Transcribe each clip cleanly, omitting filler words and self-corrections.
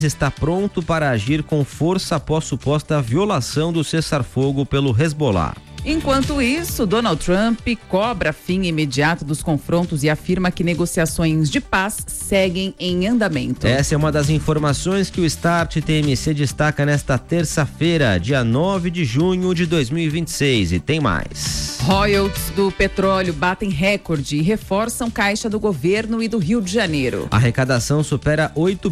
está pronto para agir com força após suposta violação do cessar-fogo pelo Hezbollah. Enquanto isso, Donald Trump cobra fim imediato dos confrontos e afirma que negociações de paz seguem em andamento. Essa é uma das informações que o Start TMC destaca nesta terça-feira, dia 9 de junho de 2026. E tem mais. Royalties do petróleo batem recorde e reforçam caixa do governo e do Rio de Janeiro. A arrecadação supera 8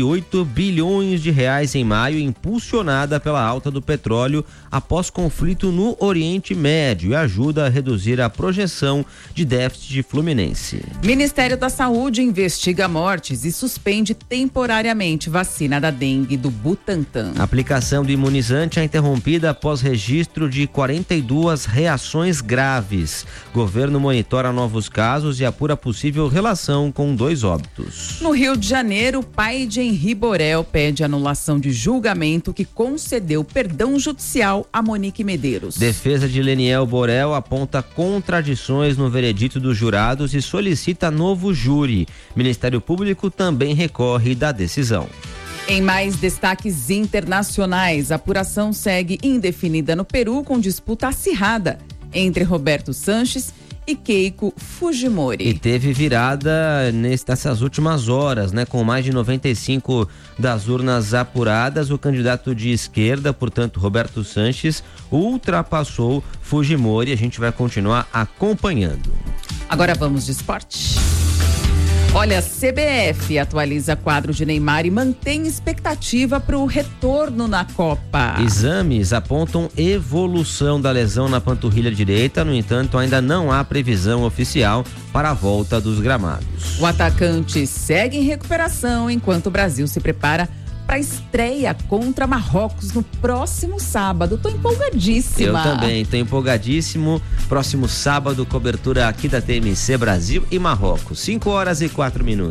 bilhões de reais em maio, impulsionada pela alta do petróleo após conflito no Oriente Médio, e ajuda a reduzir a projeção de déficit fluminense. Ministério da Saúde investiga mortes e suspende temporariamente vacina da dengue do Butantan. A aplicação do imunizante é interrompida após registro de 42 reações graves. Governo monitora novos casos e apura possível relação com 2 óbitos. No Rio de Janeiro, o pai de Henri Borel pede anulação de julgamento que concedeu perdão judicial a Monique Medeiros. Defesa de Leniel Borel aponta contradições no veredito dos jurados e solicita novo júri. Ministério Público também recorre da decisão. Em mais destaques internacionais, a apuração segue indefinida no Peru com disputa acirrada entre Roberto Sanches e Keiko Fujimori. E teve virada nessas últimas horas, né? Com mais de 95 das urnas apuradas, o candidato de esquerda, portanto, Roberto Sanches, ultrapassou Fujimori. A gente vai continuar acompanhando. Agora vamos de esporte. Olha, a CBF atualiza quadro de Neymar e mantém expectativa para o retorno na Copa. Exames apontam evolução da lesão na panturrilha direita, no entanto, ainda não há previsão oficial para a volta dos gramados. O atacante segue em recuperação enquanto o Brasil se prepara para a estreia contra Marrocos no próximo sábado. Tô empolgadíssima. Eu também, tô empolgadíssimo. Próximo sábado, cobertura aqui da TMC Brasil e Marrocos. 5h04.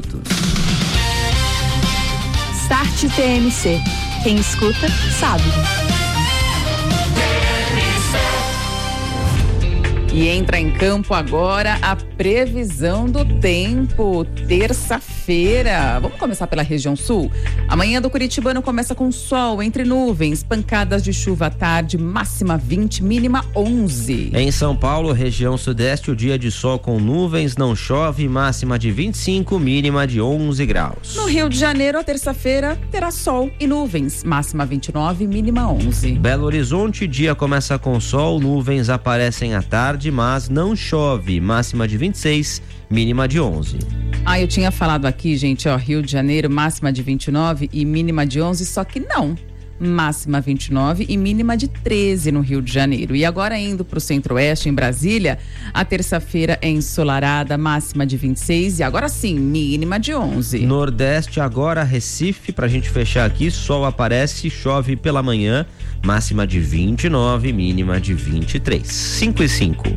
Start TMC. Quem escuta, sabe. E entra em campo agora a previsão do tempo, terça-feira. Vamos começar pela região sul? Amanhã do Curitibano começa com sol entre nuvens, pancadas de chuva à tarde, máxima 20, mínima 11. Em São Paulo, região sudeste, o dia de sol com nuvens, não chove, máxima de 25, mínima de 11 graus. No Rio de Janeiro, a terça-feira terá sol e nuvens, máxima 29, mínima 11. Belo Horizonte, dia começa com sol, nuvens aparecem à tarde, mas não chove, máxima de 26, mínima de 11. Eu tinha falado aqui, gente, Rio de Janeiro, máxima de 29 e mínima de 11, só que não. Máxima 29 e mínima de 13 no Rio de Janeiro. E agora indo para o centro-oeste, em Brasília, a terça-feira é ensolarada, máxima de 26 e agora sim, mínima de 11. Nordeste agora, Recife, pra gente fechar aqui, sol aparece, chove pela manhã, máxima de 29, mínima de 23. 5h05.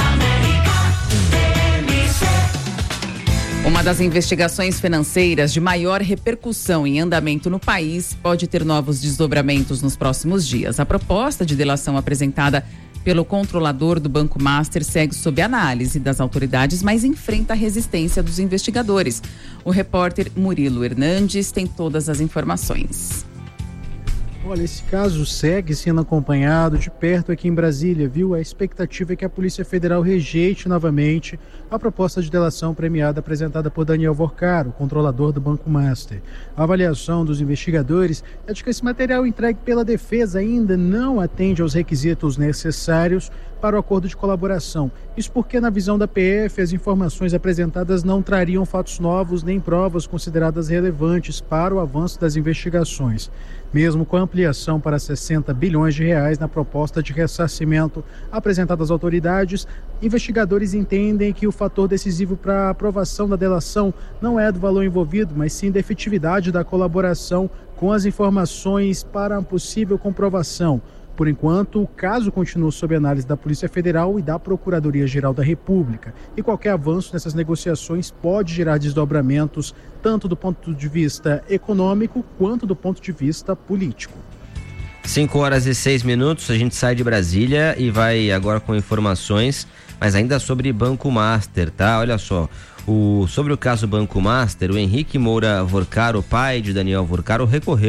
Uma das investigações financeiras de maior repercussão em andamento no país pode ter novos desdobramentos nos próximos dias. A proposta de delação apresentada pelo controlador do Banco Master segue sob análise das autoridades, mas enfrenta a resistência dos investigadores. O repórter Murilo Hernandes tem todas as informações. Olha, esse caso segue sendo acompanhado de perto aqui em Brasília, viu? A expectativa é que a Polícia Federal rejeite novamente a proposta de delação premiada apresentada por Daniel Vorcaro, controlador do Banco Master. A avaliação dos investigadores é de que esse material entregue pela defesa ainda não atende aos requisitos necessários para o acordo de colaboração. Isso porque, na visão da PF, as informações apresentadas não trariam fatos novos nem provas consideradas relevantes para o avanço das investigações. Mesmo com a ampliação para 60 bilhões de reais na proposta de ressarcimento apresentada às autoridades, investigadores entendem que o fator decisivo para a aprovação da delação não é do valor envolvido, mas sim da efetividade da colaboração com as informações para a possível comprovação. Por enquanto, o caso continua sob análise da Polícia Federal e da Procuradoria-Geral da República. E qualquer avanço nessas negociações pode gerar desdobramentos, tanto do ponto de vista econômico quanto do ponto de vista político. 5h06, a gente sai de Brasília e vai agora com informações, mas ainda sobre Banco Master, tá? Olha só. Sobre o caso Banco Master, o Henrique Moura Vorcaro, pai de Daniel Vorcaro, recorreu